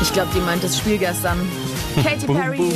Ich glaube, die meint das Spiel gestern. Katy Perry,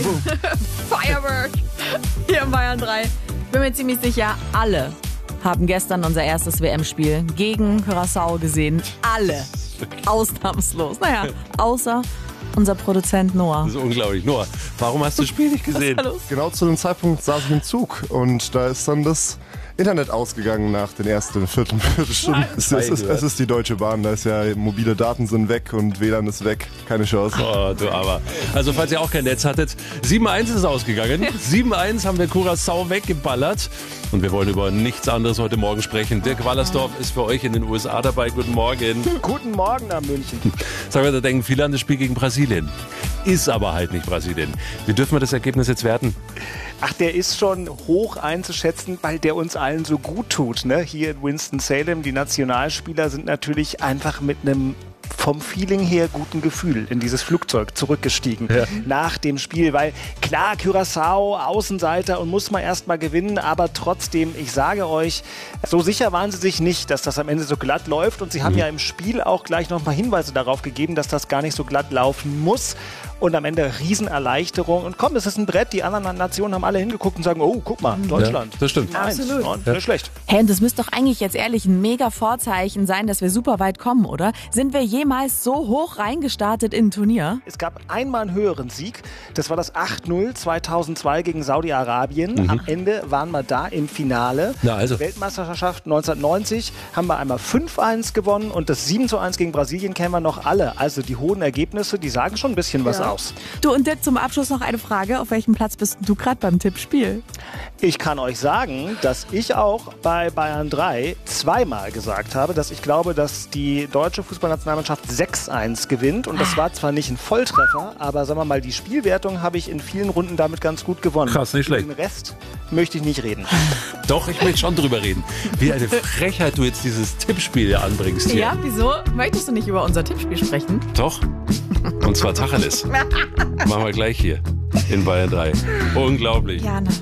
Firework, hier in Bayern 3. Bin mir ziemlich sicher, alle haben gestern unser erstes WM-Spiel gegen Curaçao gesehen. Alle. Ausnahmslos. Naja, außer unser Produzent Noah. Das ist unglaublich. Noah, warum hast du das Spiel nicht gesehen? Was ist da los? Genau zu dem Zeitpunkt saß ich im Zug und da ist dann das Internet ausgegangen nach den ersten Viertelstunden. Es ist die Deutsche Bahn, da ist ja mobile Daten sind weg und WLAN ist weg. Keine Chance. Oh, du aber. Also falls ihr auch kein Netz hattet, 7-1 ist es ausgegangen. 7-1 haben wir Curaçao weggeballert. Und wir wollen über nichts anderes heute Morgen sprechen. Dirk Wallersdorf ist für euch in den USA dabei. Guten Morgen. Guten Morgen nach München. Sag mal, da denken viele an das Spiel gegen Brasilien. Ist aber halt nicht Brasilien. Wie dürfen wir das Ergebnis jetzt werten? Ach, der ist schon hoch einzuschätzen, weil der uns allen so gut tut. Ne? Hier in Winston-Salem, die Nationalspieler sind natürlich einfach mit einem vom Feeling her guten Gefühl in dieses Flugzeug zurückgestiegen nach dem Spiel, weil klar, Curaçao, Außenseiter und muss man erstmal gewinnen, aber trotzdem, ich sage euch, so sicher waren sie sich nicht, dass das am Ende so glatt läuft und sie haben ja im Spiel auch gleich noch mal Hinweise darauf gegeben, dass das gar nicht so glatt laufen muss. Und am Ende Riesenerleichterung. Und komm, es ist ein Brett. Die anderen Nationen haben alle hingeguckt und sagen, oh, guck mal, Deutschland. Ja, das stimmt. Absolut. Nicht schlecht. Hey, und das müsste doch eigentlich jetzt ehrlich ein mega Vorzeichen sein, dass wir super weit kommen, oder? Sind wir jemals so hoch reingestartet in ein Turnier? Es gab einmal einen höheren Sieg. Das war das 8-0 2002 gegen Saudi-Arabien. Am Ende waren wir da im Finale. Na also. Weltmeisterschaft 1990 haben wir einmal 5-1 gewonnen und das 7-1 gegen Brasilien kennen wir noch alle. Also die hohen Ergebnisse, die sagen schon ein bisschen was aus. Du, und Dirk, zum Abschluss noch eine Frage. Auf welchem Platz bist du gerade beim Tippspiel? Ich kann euch sagen, dass ich auch bei Bayern 3 zweimal gesagt habe, dass ich glaube, dass die deutsche Fußballnationalmannschaft 6-1 gewinnt. Und das war zwar nicht ein Volltreffer, aber sagen wir mal, die Spielwertung habe ich in vielen Runden damit ganz gut gewonnen. Krass, nicht schlecht. Über den Rest möchte ich nicht reden. Doch, ich möchte schon drüber reden. Wie eine Frechheit du jetzt dieses Tippspiel hier anbringst hier. Ja, wieso? Möchtest du nicht über unser Tippspiel sprechen? Doch. Und zwar Tacheles. Machen wir gleich hier in Bayern 3. Unglaublich. Gerne.